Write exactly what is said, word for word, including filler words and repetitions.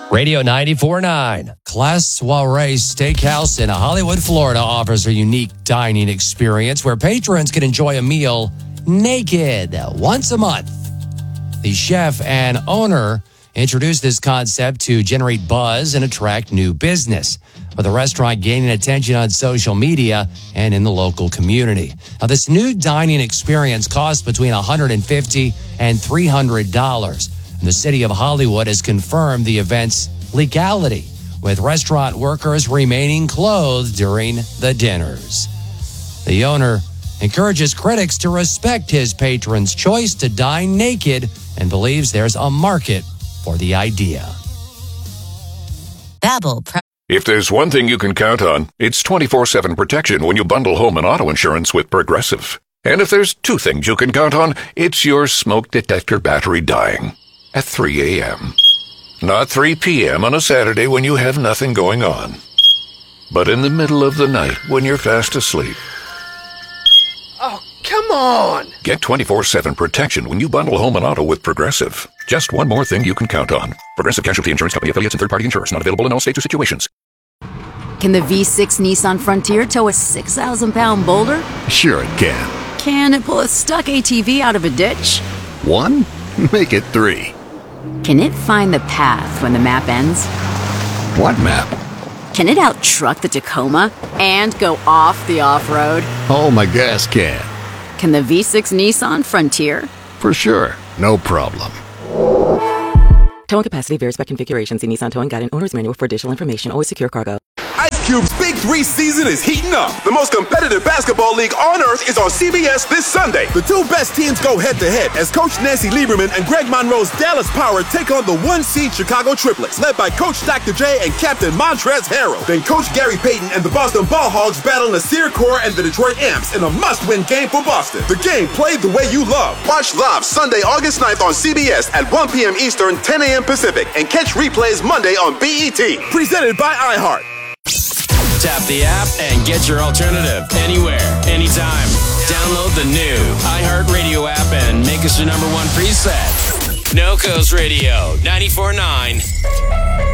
Radio ninety-four point nine. Class Soiree Steakhouse in Hollywood, Florida offers a unique dining experience where patrons can enjoy a meal naked once a month. The chef and owner introduced this concept to generate buzz and attract new business, with the restaurant gaining attention on social media and in the local community. Now, this new dining experience costs between one hundred fifty dollars and three hundred dollars. The city of Hollywood has confirmed the event's legality, with restaurant workers remaining clothed during the dinners. The owner encourages critics to respect his patrons' choice to dine naked and believes there's a market for the idea. Babbel. Pre- If there's one thing you can count on, it's twenty-four seven protection when you bundle home and auto insurance with Progressive. And if there's two things you can count on, it's your smoke detector battery dying at three a.m. Not three p.m. on a Saturday when you have nothing going on, but in the middle of the night when you're fast asleep. Oh, come on! Get twenty-four seven protection when you bundle home and auto with Progressive. Just one more thing you can count on. Progressive Casualty Insurance Company affiliates and third-party insurers. Not available in all states or situations. Can the V six Nissan Frontier tow a six thousand pound boulder? Sure it can. Can it pull a stuck A T V out of a ditch? One? Make it three. Can it find the path when the map ends? What map? Can it out-truck the Tacoma and go off the off-road? Oh, my gas can. Can the V six Nissan Frontier? For sure. No problem. Towing capacity varies by configuration. See Nissan Towing Guide and Owner's Manual for additional information. Always secure cargo. Ice Cube's Big Three season is heating up. The most competitive basketball league on earth is on C B S this Sunday. The two best teams go head-to-head as Coach Nancy Lieberman and Greg Monroe's Dallas Power take on the one-seed Chicago Triplets, led by Coach Doctor J and Captain Montrezl Harrell. Then Coach Gary Payton and the Boston Ball Hogs battle Nasir Kaur and the Detroit Amps in a must-win game for Boston. The game played the way you love. Watch live Sunday, August ninth on C B S at one p.m. Eastern, ten a.m. Pacific, and catch replays Monday on B E T. Presented by iHeart. Tap the app and get your alternative anywhere, anytime. Download the new iHeartRadio app and make us your number one preset. No Coast Radio ninety-four point nine.